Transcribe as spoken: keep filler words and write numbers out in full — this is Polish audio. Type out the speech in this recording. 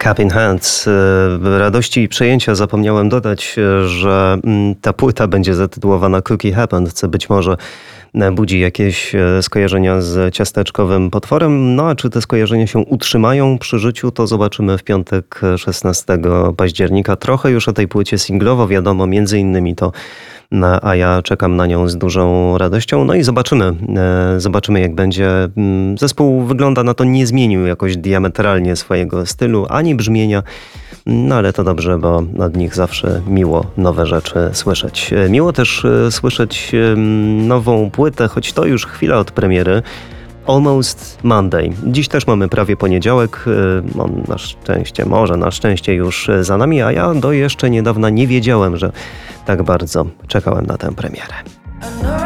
Cup in Hands. W radości i przejęcia zapomniałem dodać, że ta płyta będzie zatytułowana Cookie Happened, co być może budzi jakieś skojarzenia z ciasteczkowym potworem. No a czy te skojarzenia się utrzymają przy życiu, to zobaczymy w piątek szesnastego października. Trochę już o tej płycie singlowo wiadomo, między innymi to, a ja czekam na nią z dużą radością. No i zobaczymy, zobaczymy jak będzie. Zespół wygląda na to, nie zmienił jakoś diametralnie swojego stylu, ani brzmienia. No ale to dobrze, bo od nich zawsze miło nowe rzeczy słyszeć. Miło też słyszeć nową płytę, choć to już chwila od premiery. Almost Monday. Dziś też mamy prawie poniedziałek. On na szczęście, może na szczęście już za nami, a ja do jeszcze niedawna nie wiedziałem, że tak bardzo czekałem na tę premierę.